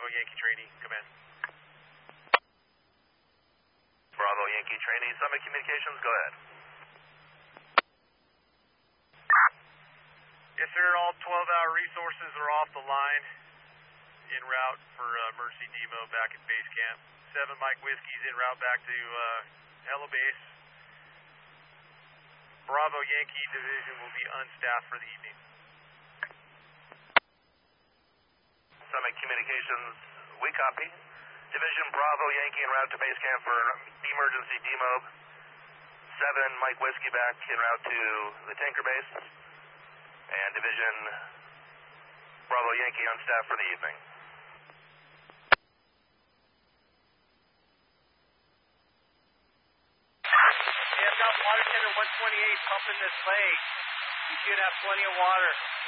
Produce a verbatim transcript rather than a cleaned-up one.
Bravo Yankee trainee, come in. Bravo Yankee trainee, Summit Communications, go ahead. Yes, sir, all twelve hour resources are off the line, en route for uh, emergency demo back at base camp. Seven Mike Whiskey's en route back to uh, Helo base. Bravo Yankee division will be unstaffed for the evening. Summit Communications, we copy. Division Bravo Yankee en route to base camp for emergency demob. Seven Mike Whiskey back en route to the tanker base. And Division Bravo Yankee on staff for the evening. Yeah, I've got water tender one twenty-eight pumping this lake. You should have plenty of water.